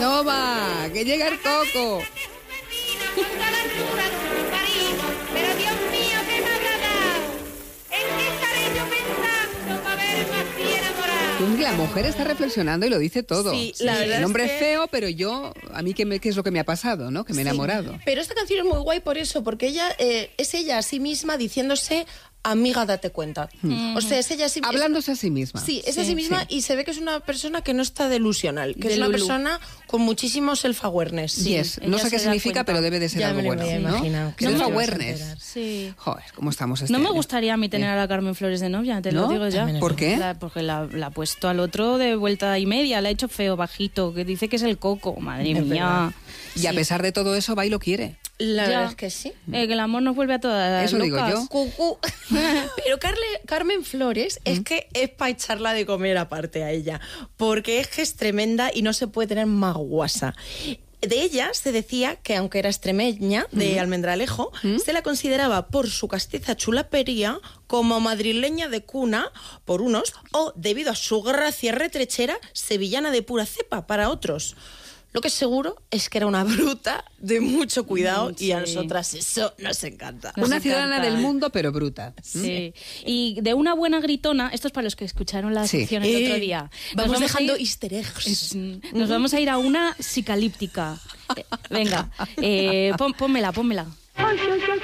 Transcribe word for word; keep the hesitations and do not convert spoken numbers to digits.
No va, que llega el coco. Pero Dios mío, ¿qué me habrá dado? ¿En qué estaré yo pensando para verme así enamorado? La mujer está reflexionando y lo dice todo. Sí, la verdad el hombre es es que... feo, pero yo, a mí, ¿qué, me, qué es lo que me ha pasado? ¿No? Que me he Sí, enamorado. pero esta canción es muy guay por eso, porque ella eh, es ella a sí misma diciéndose... Amiga, date cuenta. Mm. O sea, es ella sí, hablándose a sí misma. Sí, es sí, a sí misma sí. y se ve que es una persona que no está delusional, que de es una Lulu. persona con muchísimo self-awareness. Sí, yes. No sé qué significa, pero debe de ser ya algo me bueno. Me ¿no? imagino, que self-awareness. Sí. Joder, ¿cómo estamos este No me año? gustaría a mí tener ¿Eh? a la Carmen Flores de novia, te ¿No? lo digo ya. ¿Por qué? La, porque la, la ha puesto al otro de vuelta y media, la ha hecho feo, bajito, que dice que es el coco. Madre Es mía. verdad. Y a pesar de todo eso, va y lo quiere. La Ya. verdad es que sí. Eh, que el amor nos vuelve a todas Eso locas. digo yo. Cucú. Pero Carle, Carmen Flores ¿Mm? es que es para echarla de comer aparte a ella, porque es que es tremenda y no se puede tener más guasa. De ella se decía que, aunque era extremeña, de ¿Mm? Almendralejo, ¿Mm? se la consideraba por su castiza chulapería como madrileña de cuna por unos, o debido a su gracia retrechera, sevillana de pura cepa para otros. Lo que es seguro es que era una bruta de mucho cuidado sí. y a nosotras eso nos encanta. Nos una encanta. ciudadana del mundo, pero bruta. Sí. Y de una buena gritona, esto es para los que escucharon la sí. sección el eh, otro día. Vamos, vamos dejando ir, easter eggs. Es, nos vamos a ir a una psicalíptica. Eh, venga, eh, pon, pónmela, pónmela.